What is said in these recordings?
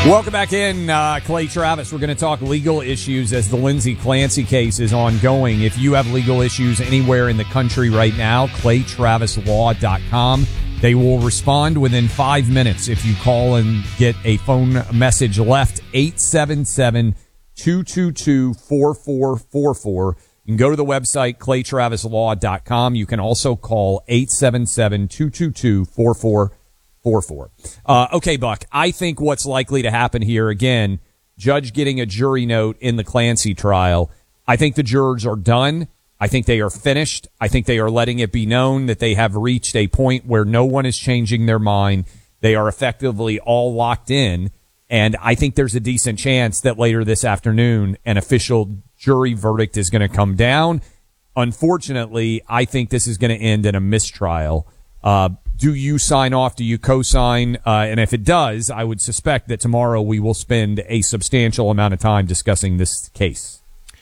Welcome back in, Clay Travis. We're going to talk legal issues as the Lindsay Clancy case is ongoing. If you have legal issues anywhere in the country right now, claytravislaw.com. They will respond within 5 minutes if you call and get a phone message left, 877-222-4444. You can go to the website, claytravislaw.com. You can also call 877-222-4444. Okay, Buck, I think what's likely to happen here, again, judge getting a jury note in the Clancy trial. I think the jurors are done. I think they are finished. I think they are letting it be known that they have reached a point where no one is changing their mind. They are effectively all locked in. And I think there's a decent chance that later this afternoon, an official jury verdict is going to come down. Unfortunately, I think this is going to end in a mistrial. Do you sign off? Do you co-sign? And if it does, I would suspect that tomorrow we will spend a substantial amount of time discussing this case.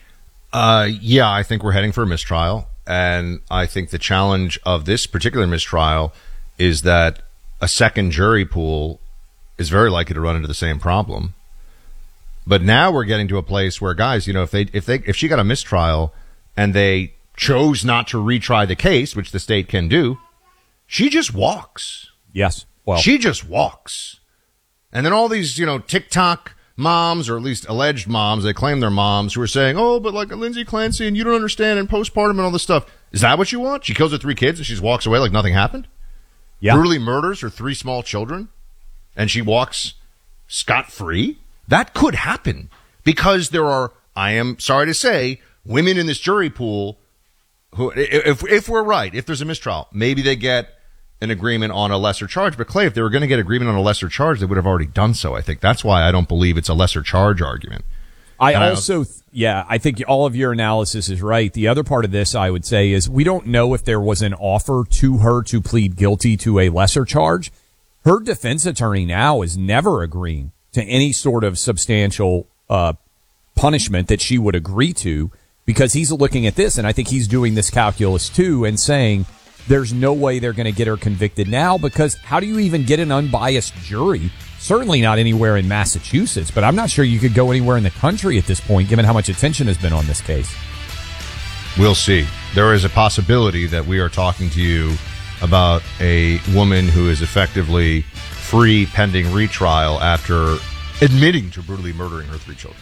Yeah, I think we're heading for a mistrial. And I think the challenge of this particular mistrial is that a second jury pool is very likely to run into the same problem. But now we're getting to a place where, guys, you know, if she got a mistrial and they chose not to retry the case, which the state can do, she just walks. Yes. Well, she just walks. And then all these, you know, TikTok moms, or at least alleged moms, they claim they're moms, who are saying, oh, but like Lindsay Clancy and you don't understand and postpartum and all this stuff. Is that what you want? She kills her 3 kids and she just walks away like nothing happened? Yeah. Brutally murders her 3 small children and she walks scot-free? That could happen because there are, I am sorry to say, women in this jury pool who, if we're right, if there's a mistrial, maybe they get an agreement on a lesser charge. But Clay, if they were going to get agreement on a lesser charge, they would have already done so. I think that's why I don't believe it's a lesser charge argument. I think all of your analysis is right. The other part of this, I would say, is we don't know if there was an offer to her to plead guilty to a lesser charge. Her defense attorney now is never agreeing to any sort of substantial punishment that she would agree to, because he's looking at this, and I think he's doing this calculus too, and saying there's no way they're going to get her convicted now, because how do you even get an unbiased jury? Certainly not anywhere in Massachusetts, but I'm not sure you could go anywhere in the country at this point, given how much attention has been on this case. We'll see. There is a possibility that we are talking to you about a woman who is effectively free pending retrial after admitting to brutally murdering her 3 children.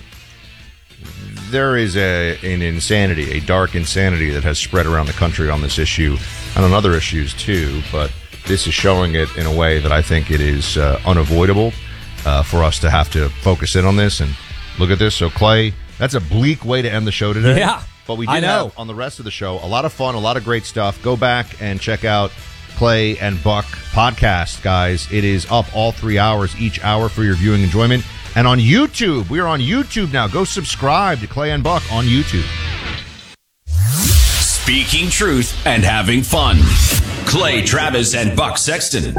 There is an insanity, a dark insanity that has spread around the country on this issue and on other issues too, but this is showing it in a way that I think it is unavoidable for us to have to focus in on this and look at this. So, Clay, that's a bleak way to end the show today. Yeah, but we did have on the rest of the show a lot of fun, a lot of great stuff. Go back and check out Clay and Buck podcast, guys. It is up all 3 hours, each hour, for your viewing enjoyment. And on YouTube, we are on YouTube now. Go subscribe to Clay and Buck on YouTube. Speaking truth and having fun. Clay Travis and Buck Sexton.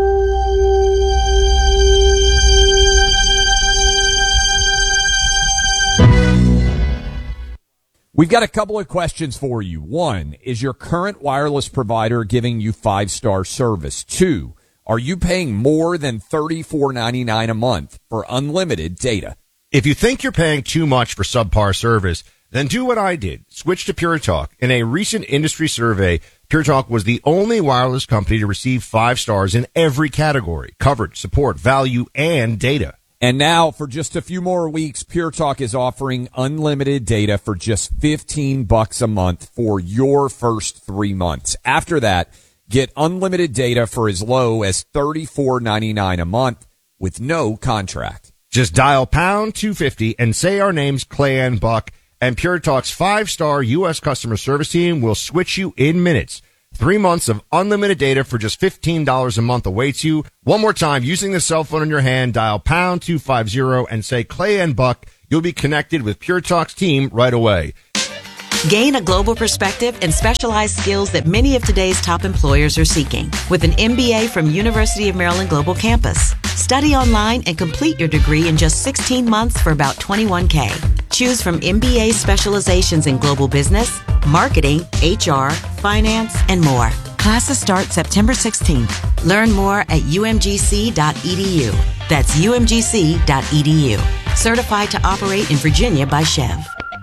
We've got a couple of questions for you. 1, is your current wireless provider giving you 5-star service? 2, are you paying more than $34.99 a month for unlimited data? If you think you're paying too much for subpar service, then do what I did. Switch to Pure Talk. In a recent industry survey, Pure Talk was the only wireless company to receive 5 stars in every category: coverage, support, value, and data. And now, for just a few more weeks, Pure Talk is offering unlimited data for just $15 a month for your first 3 months. After that, get unlimited data for as low as $34.99 a month with no contract. Just dial pound 250 and say our names, Clay and Buck, and Pure Talk's 5-star U.S. customer service team will switch you in minutes. 3 months of unlimited data for just $15 a month awaits you. One more time, using the cell phone in your hand, dial pound 250 and say Clay and Buck. You'll be connected with Pure Talk's team right away. Gain a global perspective and specialized skills that many of today's top employers are seeking with an MBA from University of Maryland Global Campus. Study online and complete your degree in just 16 months for about $21K. Choose from MBA specializations in global business, marketing, HR, finance, and more. Classes start September 16th. Learn more at umgc.edu. That's umgc.edu. Certified to operate in Virginia by Chev.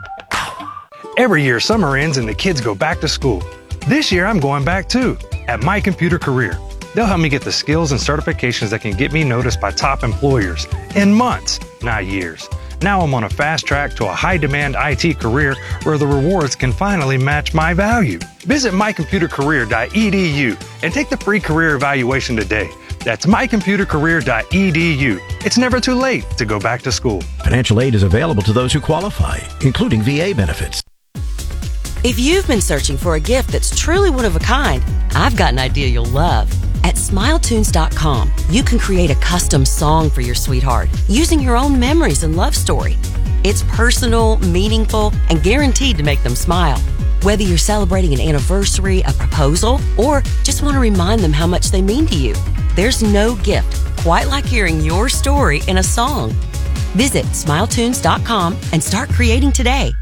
Every year, summer ends and the kids go back to school. This year, I'm going back too, at My Computer Career. They'll help me get the skills and certifications that can get me noticed by top employers in months, not years. Now I'm on a fast track to a high-demand IT career where the rewards can finally match my value. Visit mycomputercareer.edu and take the free career evaluation today. That's mycomputercareer.edu. It's never too late to go back to school. Financial aid is available to those who qualify, including VA benefits. If you've been searching for a gift that's truly one of a kind, I've got an idea you'll love. At SmileTunes.com, you can create a custom song for your sweetheart using your own memories and love story. It's personal, meaningful, and guaranteed to make them smile. Whether you're celebrating an anniversary, a proposal, or just want to remind them how much they mean to you, there's no gift quite like hearing your story in a song. Visit SmileTunes.com and start creating today.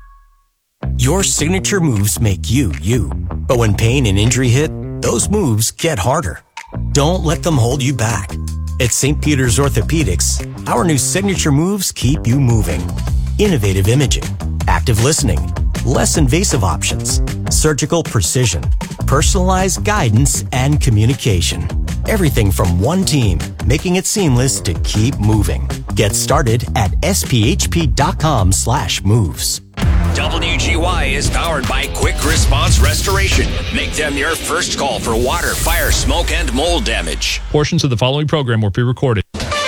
Your signature moves make you, you. But when pain and injury hit, those moves get harder. Don't let them hold you back. At St. Peter's Orthopedics, our new signature moves keep you moving. Innovative imaging, active listening, less invasive options, surgical precision, personalized guidance, and communication. Everything from one team, making it seamless to keep moving. Get started at sphp.com/moves. WGY is powered by Quick Response Restoration. Make them your first call for water, fire, smoke, and mold damage. Portions of the following program were pre-recorded.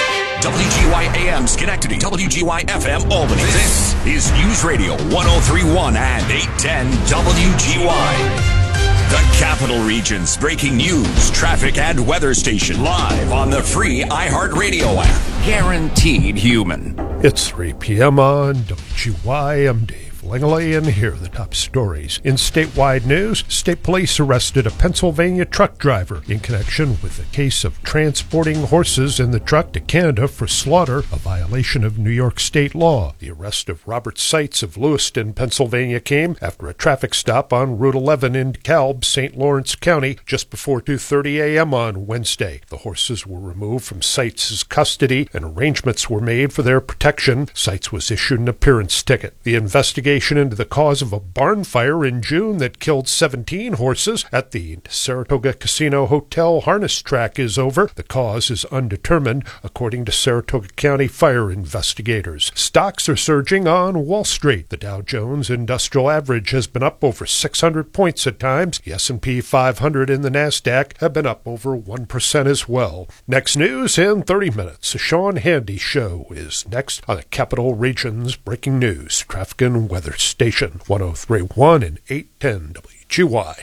WGY AM Schenectady, WGY FM Albany. This is News Radio 1031 and 810 WGY. The Capital Region's breaking news, traffic, and weather station live on the free iHeartRadio app. Guaranteed human. It's 3 p.m. on WGY. I'm Dave Langley, and here are the top stories. In statewide news, state police arrested a Pennsylvania truck driver in connection with a case of transporting horses in the truck to Canada for slaughter, a violation of New York state law. The arrest of Robert Seitz of Lewiston, Pennsylvania came after a traffic stop on Route 11 in DeKalb, St. Lawrence County, just before 2:30 a.m. on Wednesday. The horses were removed from Seitz's custody and arrangements were made for their protection. Seitz was issued an appearance ticket. The investigation into the cause of a barn fire in June that killed 17 horses at the Saratoga Casino Hotel harness track is over. The cause is undetermined, according to Saratoga County fire investigators. Stocks are surging on Wall Street. The Dow Jones Industrial Average has been up over 600 points at times. The S&P 500 and the NASDAQ have been up over 1% as well. Next news in 30 minutes. The Sean Handy Show is next on the Capital Region's breaking news, traffic and weather station 1031 and 810 WGY.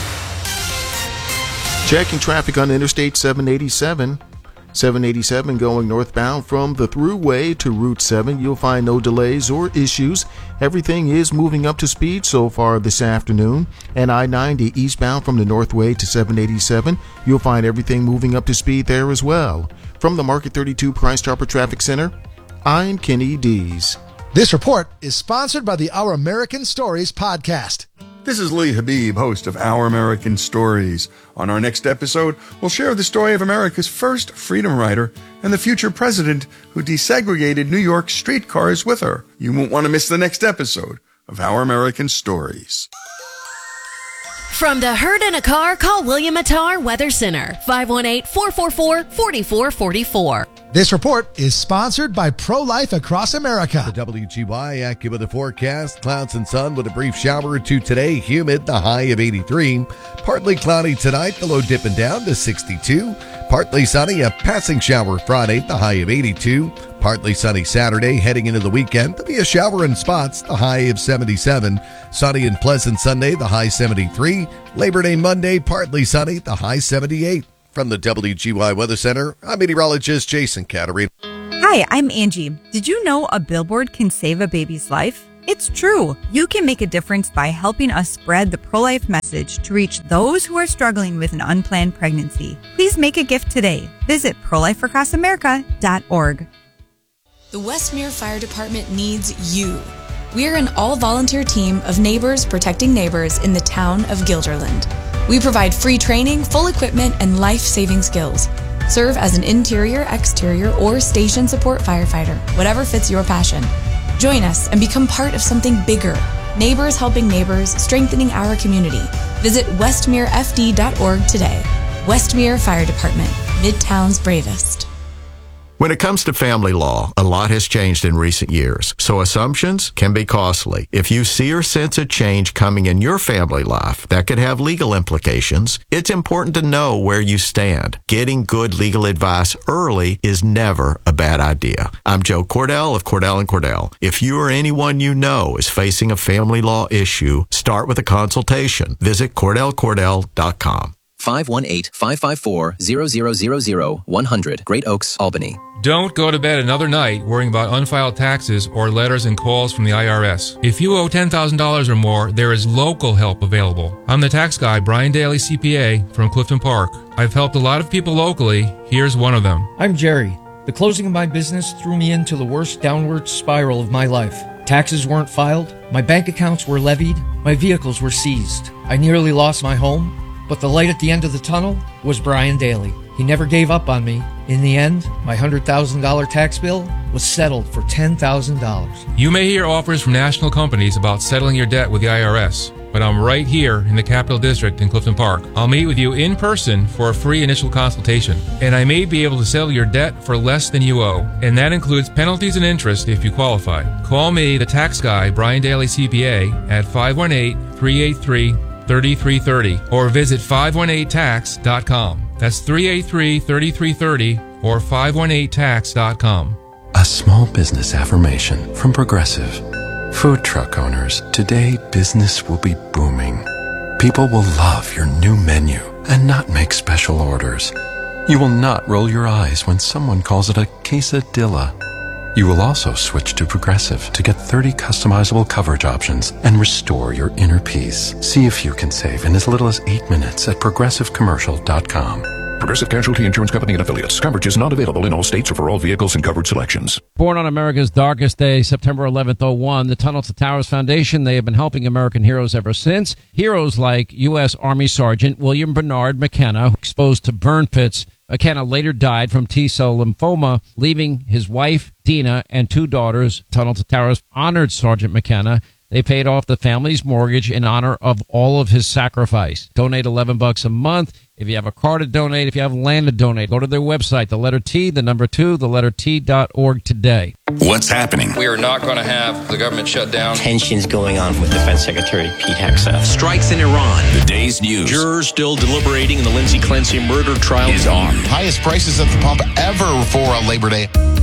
Checking traffic on Interstate 787. 787 going northbound from the Thruway to Route 7. You'll find no delays or issues. Everything is moving up to speed so far this afternoon. And I-90 eastbound from the Northway to 787. You'll find everything moving up to speed there as well. From the Market 32 Price Chopper Traffic Center, I'm Kenny Dees. This report is sponsored by the Our American Stories podcast. This is Lee Habib, host of Our American Stories. On our next episode, we'll share the story of America's first freedom rider and the future president who desegregated New York streetcars with her. You won't want to miss the next episode of Our American Stories. From the Herd in a Car, call William Attar Weather Center, 518-444-4444. This report is sponsored by Pro-Life Across America. The WGY AccuWeather forecast, clouds and sun with a brief shower or two today, humid, the high of 83. Partly cloudy tonight, the low dipping down to 62. Partly sunny, a passing shower Friday, the high of 82. Partly sunny Saturday, heading into the weekend. There'll be a shower in spots, the high of 77. Sunny and pleasant Sunday, the high 73. Labor Day Monday, partly sunny, the high 78. From the WGY Weather Center, I'm meteorologist Jason Caterina. Hi, I'm Angie. Did you know a billboard can save a baby's life? It's true. You can make a difference by helping us spread the pro-life message to reach those who are struggling with an unplanned pregnancy. Please make a gift today. Visit prolifeacrossamerica.org. The Westmere Fire Department needs you. We are an all-volunteer team of neighbors protecting neighbors in the town of Guilderland. We provide free training, full equipment, and life-saving skills. Serve as an interior, exterior, or station support firefighter, whatever fits your passion. Join us and become part of something bigger. Neighbors helping neighbors, strengthening our community. Visit westmerefd.org today. Westmere Fire Department, Midtown's bravest. When it comes to family law, a lot has changed in recent years, so assumptions can be costly. If you see or sense a change coming in your family life that could have legal implications, it's important to know where you stand. Getting good legal advice early is never a bad idea. I'm Joe Cordell of Cordell & Cordell. If you or anyone you know is facing a family law issue, start with a consultation. Visit CordellCordell.com. 518-554-0000-100, Great Oaks, Albany. Don't go to bed another night worrying about unfiled taxes or letters and calls from the IRS. If you owe $10,000 or more, there is local help available. I'm the tax guy, Brian Daly, CPA, from Clifton Park. I've helped a lot of people locally. Here's one of them. I'm Jerry. The closing of my business threw me into the worst downward spiral of my life. Taxes weren't filed, my bank accounts were levied, my vehicles were seized. I nearly lost my home, but the light at the end of the tunnel was Brian Daly. He never gave up on me. In the end, my $100,000 tax bill was settled for $10,000. You may hear offers from national companies about settling your debt with the IRS, but I'm right here in the Capital District in Clifton Park. I'll meet with you in person for a free initial consultation, and I may be able to settle your debt for less than you owe, and that includes penalties and interest if you qualify. Call me, the tax guy, Brian Daly CPA, at 518-383-3330 or visit 518tax.com. That's 383-3330 or 518tax.com. A small business affirmation from Progressive. Food truck owners, today business will be booming. People will love your new menu and not make special orders. You will not roll your eyes when someone calls it a quesadilla. You will also switch to Progressive to get 30 customizable coverage options and restore your inner peace. See if you can save in as little as 8 minutes at ProgressiveCommercial.com. Progressive Casualty Insurance Company and Affiliates. Coverage is not available in all states or for all vehicles and covered selections. Born on America's darkest day, September 11th, 01, the Tunnel to Towers Foundation, they have been helping American heroes ever since. Heroes like U.S. Army Sergeant William Bernard McKenna, exposed to burn pits. McKenna later died from T-cell lymphoma, leaving his wife, Dina, and 2 daughters. Tunnel to Towers honored Sergeant McKenna. They paid off the family's mortgage in honor of all of his sacrifice. Donate $11 a month. If you have a car to donate, if you have land to donate, go to their website, the letter T, the number 2, the letter T.org today. What's happening? We are not going to have the government shut down. Tensions going on with Defense Secretary Pete Hegseth. Strikes in Iran. The day's news. Jurors still deliberating in the Lindsey Clancy murder trial is on. Highest prices at the pump ever for Labor Day.